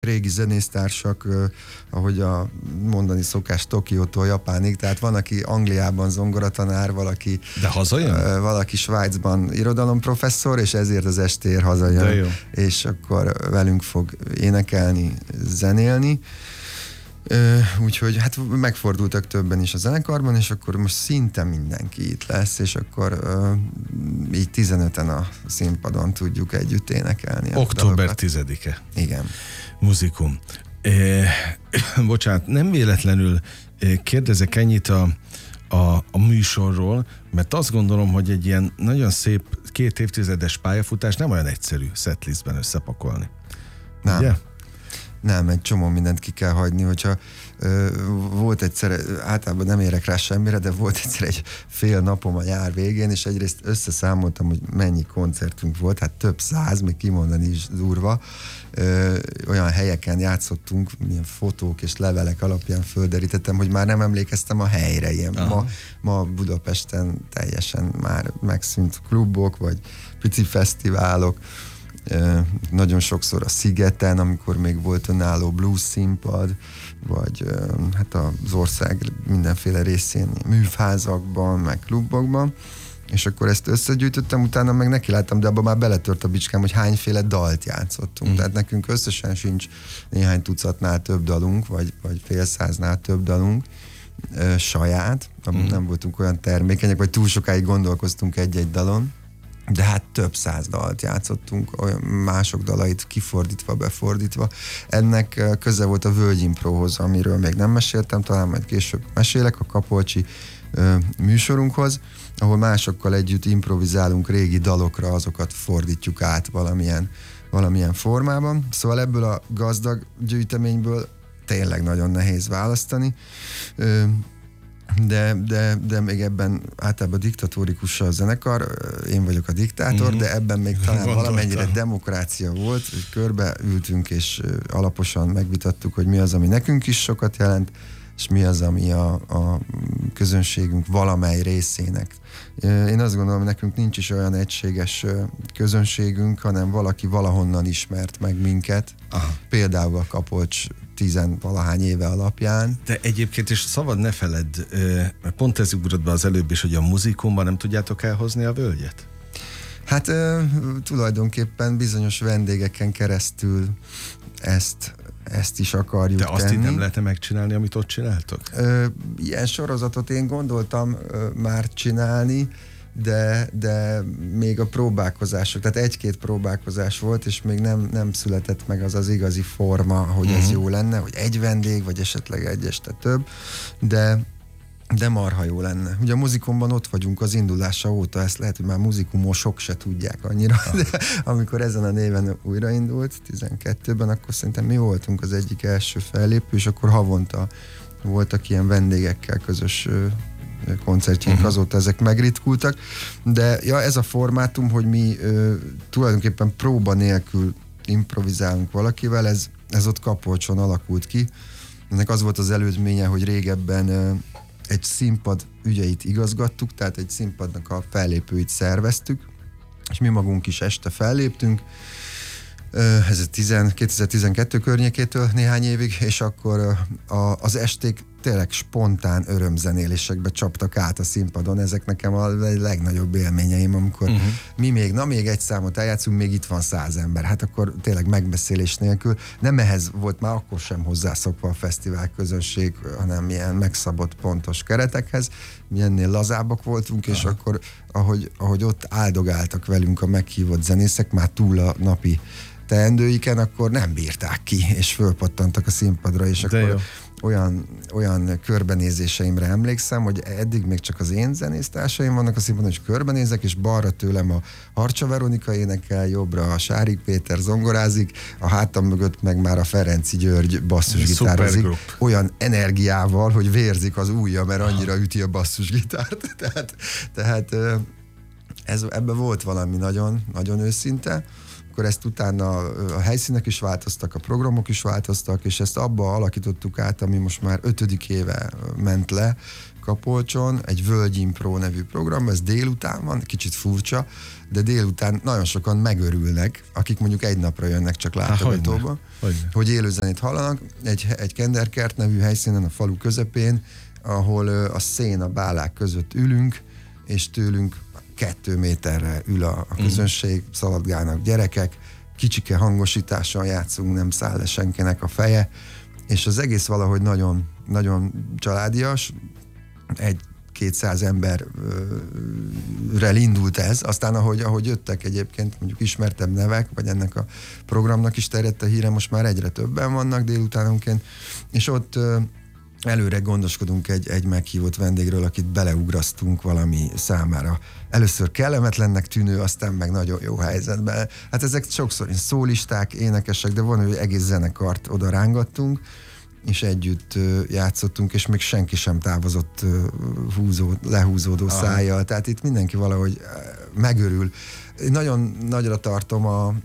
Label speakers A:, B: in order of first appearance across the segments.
A: régi zenésztársak, ahogy a mondani szokás, Tokiótól Japánig, tehát van, aki Angliában zongoratanár, valaki,
B: de hazajön?
A: Valaki Svájcban irodalomprofesszor, és ezért az estér hazajön, és akkor velünk fog énekelni, zenélni. Úgyhogy hát megfordultak többen is a zenekarban, és akkor most szinte mindenki itt lesz, és akkor így 15-en a színpadon tudjuk együtt énekelni.
B: Október 10-e.
A: Igen.
B: Muzikum. Bocsánat, nem véletlenül kérdezek ennyit a műsorról, mert azt gondolom, hogy egy ilyen nagyon szép 2 évtizedes pályafutás nem olyan egyszerű setlistben összepakolni.
A: Nem.
B: Ugye?
A: Nem, egy csomó mindent ki kell hagyni, hogyha volt egyszer, általában nem érek rá semmire, de volt egyszer egy fél napom a nyár végén, és egyrészt összeszámoltam, hogy mennyi koncertünk volt, hát több 100, még kimondani is durva. Olyan helyeken játszottunk, milyen fotók és levelek alapján földerítettem, hogy már nem emlékeztem a helyre. Ilyen ma Budapesten teljesen már megszűnt klubok, vagy pici fesztiválok. Nagyon sokszor a Szigeten, amikor még volt önálló blues színpad, vagy hát az ország mindenféle részén műfházakban, meg klubokban, és akkor ezt összegyűjtöttem, utána meg neki láttam, de abban már beletört a bicskám, hogy hányféle dalt játszottunk. Tehát nekünk összesen sincs néhány tucatnál több dalunk, vagy fél száznál több dalunk saját. Nem voltunk olyan termékenyek, vagy túl sokáig gondolkoztunk egy-egy dalon. De hát több 100 dalt játszottunk, olyan mások dalait kifordítva, befordítva. Ennek köze volt a Völgyimprohoz, amiről még nem meséltem, talán majd később mesélek, a Kapolcsi műsorunkhoz, ahol másokkal együtt improvizálunk régi dalokra, azokat fordítjuk át valamilyen formában. Szóval ebből a gazdag gyűjteményből tényleg nagyon nehéz választani. De még ebben általában diktatórikus a zenekar, én vagyok a diktátor, de ebben még talán valamennyire demokrácia volt, hogy körbeültünk és alaposan megvitattuk, hogy mi az, ami nekünk is sokat jelent, és mi az, ami a közönségünk valamely részének. Én azt gondolom, hogy nekünk nincs is olyan egységes közönségünk, hanem valaki valahonnan ismert meg minket. Aha. Például a Kapolcs 10-valahány éve alapján.
B: De egyébként is szabad ne feledd, mert pont ez ugrott be az előbb is, hogy a Muzikumban nem tudjátok elhozni a Völgyet?
A: Hát tulajdonképpen bizonyos vendégeken keresztül ezt is akarjuk tenni.
B: De azt itt nem lehetne megcsinálni, amit ott csináltok?
A: Ilyen sorozatot én gondoltam már csinálni, de még a próbálkozások, tehát 1-2 próbálkozás volt, és még nem született meg az igazi forma, hogy ez jó lenne, hogy egy vendég, vagy esetleg egy este több, de marha jó lenne. Ugye a Muzikumban ott vagyunk az indulása óta, ezt lehet, hogy már muzikumosok se tudják annyira, de amikor ezen a néven újraindult, 12-ben, akkor szerintem mi voltunk az egyik első fellépő, és akkor havonta voltak ilyen vendégekkel közös koncertjeink, azóta ezek megritkultak, de ez a formátum, hogy mi tulajdonképpen próba nélkül improvizálunk valakivel, ez ott Kapolcson alakult ki. Ennek az volt az előzménye, hogy régebben egy színpad ügyeit igazgattuk, tehát egy színpadnak a fellépőit szerveztük, és mi magunk is este felléptünk, ez 2012 környékétől néhány évig, és akkor az esték tényleg spontán örömzenélésekbe csaptak át a színpadon. Ezek nekem a legnagyobb élményeim, amikor mi még egy számot eljátszunk, még itt van 100 ember. Hát akkor tényleg megbeszélés nélkül. Nem ehhez volt már akkor sem hozzászokva a fesztivál közönség, hanem ilyen megszabott pontos keretekhez. Mi ennél lazábbak voltunk, és akkor ahogy ott áldogáltak velünk a meghívott zenészek, már túl a napi teendőiken, akkor nem bírták ki, és fölpattantak a színpadra, és akkor olyan körbenézéseimre emlékszem, hogy eddig még csak az én zenésztársaim vannak a színpadon, és körbenézek, és balra tőlem a Harcsa Veronika énekel, jobbra a Sárik Péter zongorázik, a hátam mögött meg már a Ferenci György basszusgitározik. Olyan energiával, hogy vérzik az ujja, mert annyira üti a basszusgitárt. Tehát ebben volt valami nagyon, nagyon őszinte. akkor ezt utána a helyszínek is változtak, a programok is változtak, és ezt abba alakítottuk át, ami most már 5. éve ment le Kapolcson, egy Völgyimpro nevű program, ez délután van, kicsit furcsa, de délután nagyon sokan megörülnek, akik mondjuk egy napra jönnek csak látogatóba, hogy élőzenét hallanak. Egy Kenderkert nevű helyszínen a falu közepén, ahol a szén, a bálák között ülünk, és tőlünk 2 méterre ül a közönség, szaladgálnak gyerekek, kicsike hangosítással játszunk, nem száll le senkinek a feje, és az egész valahogy nagyon, nagyon családias, 1-200 emberrel indult ez, aztán ahogy jöttek egyébként mondjuk ismertebb nevek, vagy ennek a programnak is terjedt a híre, most már egyre többen vannak délutánonként, és ott előre gondoskodunk egy meghívott vendégről, akit beleugrasztunk valami számára. Először kellemetlennek tűnő, aztán meg nagyon jó helyzetben. Hát ezek sokszor szólisták, énekesek, de van, hogy egész zenekart oda rángattunk, és együtt játszottunk, és még senki sem távozott lehúzódó szájjal. Tehát itt mindenki valahogy megörül. Én nagyon nagyra tartom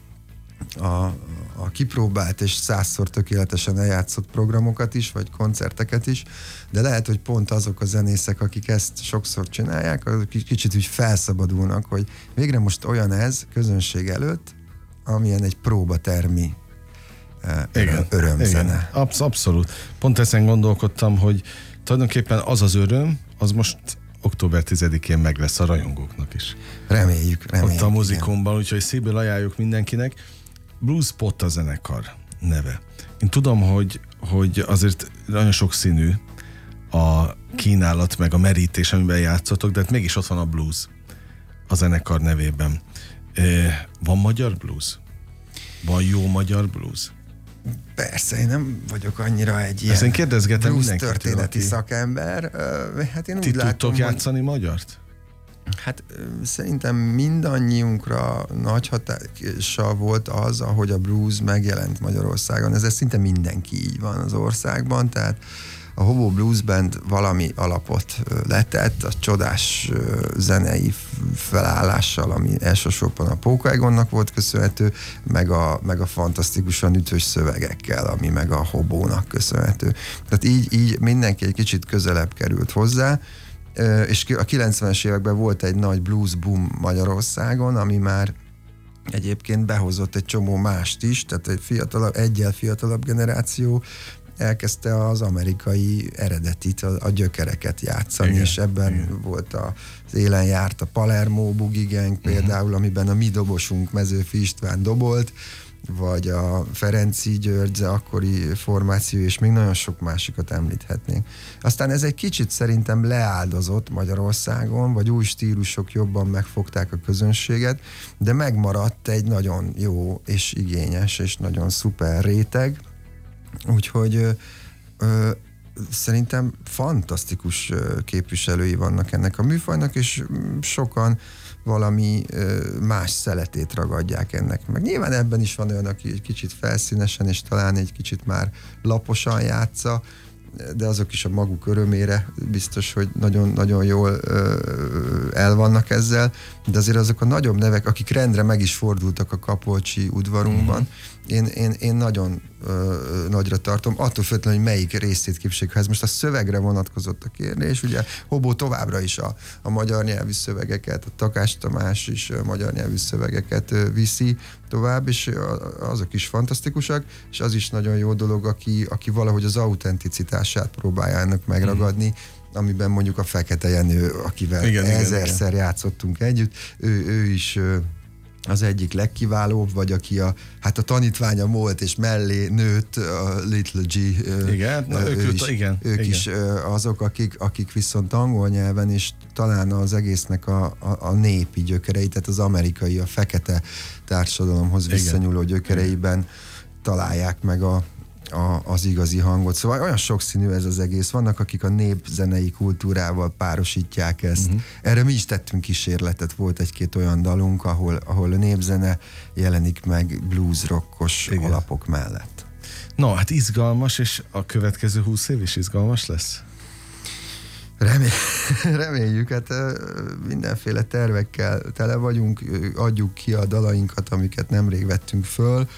A: a kipróbált és 100-szor tökéletesen eljátszott programokat is, vagy koncerteket is, de lehet, hogy pont azok a zenészek, akik ezt sokszor csinálják, azok kicsit úgy felszabadulnak, hogy végre most olyan ez közönség előtt, amilyen egy próbatermi örömzene.
B: Igen, abszolút. Pont ezen gondolkodtam, hogy tulajdonképpen az az öröm, az most október 10-én meg lesz a rajongóknak is.
A: Reméljük.
B: Ott a Muzikumban, úgyhogy szívből ajánljuk mindenkinek. Blues Pot a zenekar neve. Én tudom, hogy azért nagyon sokszínű a kínálat, meg a merítés, amiben játszotok, de mégis ott van a blues a zenekar nevében. Van magyar blues? Van jó magyar blues?
A: Persze, én nem vagyok annyira egy ilyen
B: én kérdezgetem
A: blues történeti szakember. Hát én
B: ti
A: úgy látom,
B: tudtok játszani magyart?
A: Hát szerintem mindannyiunkra nagy hatással volt az, ahogy a blues megjelent Magyarországon. Ez szinte mindenki így van az országban, tehát a Hobo Blues Band valami alapot letett, a csodás zenei felállással, ami elsősorban a Póka Egonnak volt köszönhető, meg a fantasztikusan ütős szövegekkel, ami meg a Hobónak köszönhető. Tehát így mindenki egy kicsit közelebb került hozzá, és a 90-es években volt egy nagy blues boom Magyarországon, ami már egyébként behozott egy csomó mást is, tehát egy fiatalabb generáció elkezdte az amerikai eredetit, a gyökereket játszani, igen, és ebben volt az élen járt a Palermo Boogie Gang például, amiben a mi dobosunk Mezőfi István dobolt, vagy a Ferenci György akkori formáció, és még nagyon sok másikat említhetnénk. Aztán ez egy kicsit szerintem leáldozott Magyarországon, vagy új stílusok jobban megfogták a közönséget, de megmaradt egy nagyon jó és igényes és nagyon szuper réteg, úgyhogy szerintem fantasztikus képviselői vannak ennek a műfajnak, és sokan valami más szeletét ragadják ennek meg. Nyilván ebben is van olyan, aki egy kicsit felszínesen, és talán egy kicsit már laposan játsza, de azok is a maguk örömére biztos, hogy nagyon-nagyon jól el vannak ezzel, de azért azok a nagyobb nevek, akik rendre meg is fordultak a kapolcsi udvarunkban, én nagyon nagyra tartom, attól függetlenül, hogy melyik részét képviseljük. Ha ez most a szövegre vonatkozott a kérdés, ugye Hobó továbbra is a magyar nyelvű szövegeket, a Takás Tamás is a magyar nyelvű szövegeket viszi tovább, és azok is fantasztikusak, és az is nagyon jó dolog, aki valahogy az autenticitását próbálja ennek megragadni, amiben mondjuk a Fekete Jenő, akivel ezerszer játszottunk együtt, ő is az egyik legkiválóbb, vagy aki a tanítványa volt, és mellé nőtt a Little G.
B: Igen,
A: ők is azok, akik viszont angol nyelven, és talán az egésznek a népi gyökerei, tehát az amerikai, a fekete társadalomhoz visszanyúló gyökereiben találják meg az igazi hangot. Szóval olyan sokszínű ez az egész. Vannak, akik a népzenei kultúrával párosítják ezt. Erre mi is tettünk kísérletet. Volt egy-két olyan dalunk, ahol a népzene jelenik meg blues rockos alapok mellett.
B: No, hát izgalmas, és a következő 20 év is izgalmas lesz?
A: Reméljük, hát mindenféle tervekkel tele vagyunk, adjuk ki a dalainkat, amiket nemrég vettünk föl.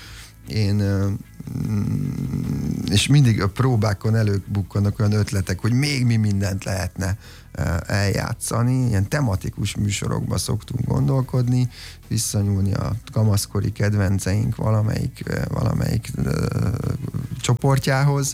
A: És mindig a próbákon előbukkannak olyan ötletek, hogy még mi mindent lehetne eljátszani. Ilyen tematikus műsorokba szoktunk gondolkodni, visszanyúlni a kamaszkori kedvenceink valamelyik csoportjához.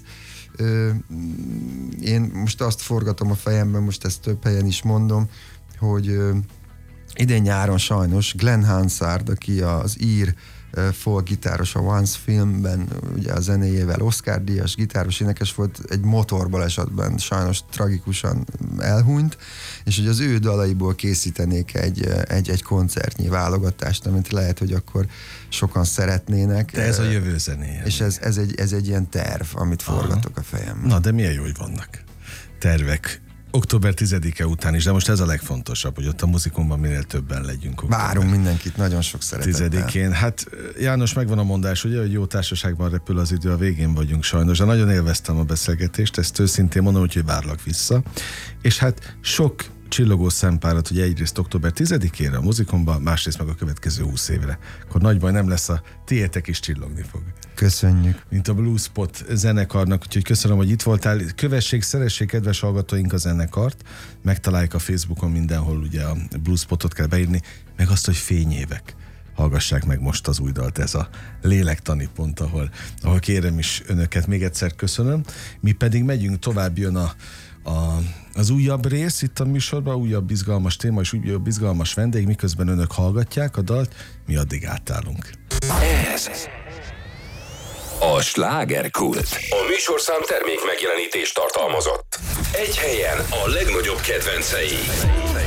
A: Én most azt forgatom a fejemben, most ezt több helyen is mondom, hogy idén nyáron sajnos Glenn Hansard, aki az ír folk gitáros a Once filmben, ugye a zenéjével Oscar-díjas gitáros énekes volt, egy motorbalesetben sajnos tragikusan elhunyt, és hogy az ő dalaiból készítenék egy koncertnyi válogatást, amit lehet, hogy akkor sokan szeretnének.
B: De ez a jövő zenéje.
A: És ez egy ilyen terv, amit forgatok a fejemben.
B: Na, de milyen jó, hogy vannak tervek. Október 10-e után is, de most ez a legfontosabb, hogy ott a Muzikumban minél többen legyünk.
A: Várunk mindenkit, nagyon sok szeretettel.
B: 10-én. Hát János, megvan a mondás, ugye, hogy jó társaságban repül az idő, a végén vagyunk sajnos, de nagyon élveztem a beszélgetést, ezt őszintén mondom, hogy várlak vissza. És hát sok csillogó szempárat, hogy egyrészt október 10-ére a Muzikumban, másrészt meg a következő 20 évre. Akkor nagy baj nem lesz, a tiétek is csillogni fog.
A: Köszönjük.
B: Mint a Bluespot zenekarnak, úgyhogy köszönöm, hogy itt voltál. Kövessék, szeressék, kedves hallgatóink, a zenekart. Megtaláljuk a Facebookon mindenhol, ugye a Bluespotot kell beírni, meg azt, hogy fényévek. Hallgassák meg most az új dalt, ez a lélektani pont, ahol kérem is önöket. Még egyszer köszönöm. Mi pedig megyünk, tovább jön az újabb rész itt a műsorban, újabb izgalmas téma és újabb izgalmas vendég, miközben önök hallgatják a dalt, mi addig átállunk.
C: Ez a Slágerkult. A műsorszám termék megjelenítést tartalmazott. Egy helyen a legnagyobb kedvencei.